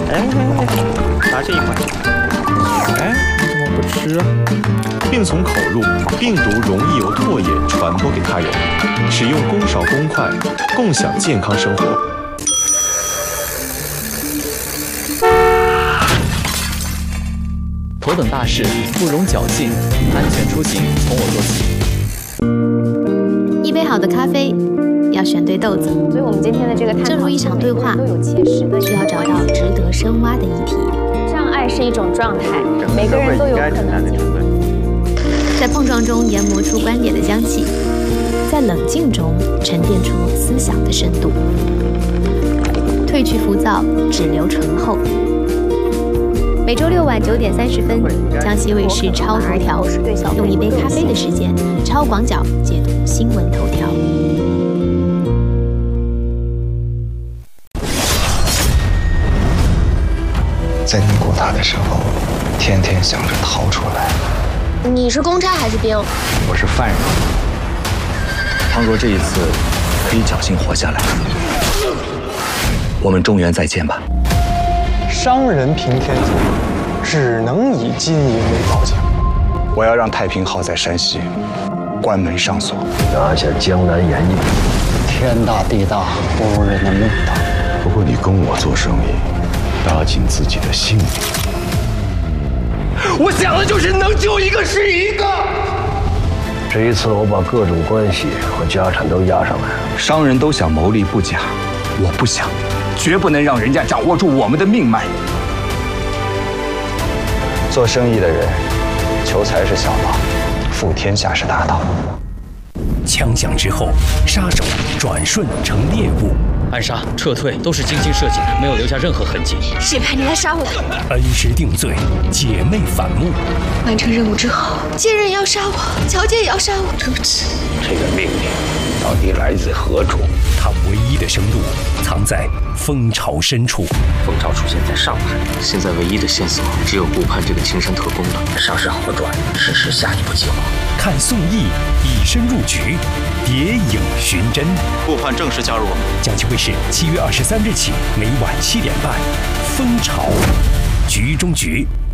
哎，拿这一块。哎，你怎么不吃啊？ 并从口入，病毒容易由唾液传播给他人。使用公勺公筷，共享健康生活。 头等大事不容侥幸，安全出行从我做起。 一杯好的咖啡要选对豆子， 所以我们今天的这个探讨， 正如一场对话， 都有切实的需要找到值得深挖的议题。 障碍是一种状态，每个人都有可能在碰撞中研磨出观点的香气，在冷静中沉淀出思想的深度。褪去浮躁，只留醇厚。每周6晚9点30分，江西卫视超头条，用一杯咖啡的时间，超广角解读新闻头条。 在你过大的时候，天天想着逃出来。 你是公差还是兵？ 我是犯人。倘若这一次可以侥幸活下来，我们中原再见吧。 商人平天下，只能以金银为宝强。 我要让太平号在山西关门上锁， 拿下江南盐业。 天大地大，不如人的命大。 不过你跟我做生意，搭紧自己的性命。 我想的就是能救一个是一个。 这一次我把各种关系和家产都押上来了。 商人都想谋利不假，我不想，绝不能让人家掌握住我们的命脉。做生意的人，求财是小道，富天下是大道。 枪响之后，杀手转瞬成猎物。 暗杀、撤退都是精心设计的，没有留下任何痕迹。 谁派你来杀我？ 恩师定罪，姐妹反目。 完成任务之后，接人也要杀我，乔姐也要杀我。对不起。 这个命令到底来自何处？ 他唯一的生路藏在蜂巢深处。 蜂巢出现在上海，现在唯一的线索只有顾盼这个青山特工了。 上市好转，实施下一步计划。 看宋轶以身入局，谍影寻真。 顾盼正式加入我们。 江西卫视7月23日起，每晚7点半，蜂巢局中局。